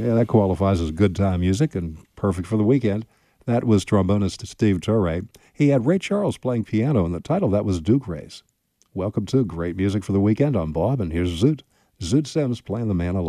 Yeah, that qualifies as good time music and perfect for the weekend. That was trombonist Steve Torre. He had Ray Charles playing piano, and the title of that was Duke Race. Welcome to Great Music for the Weekend. I'm Bob, and here's Zoot. Zoot Sims playing The Man Alive.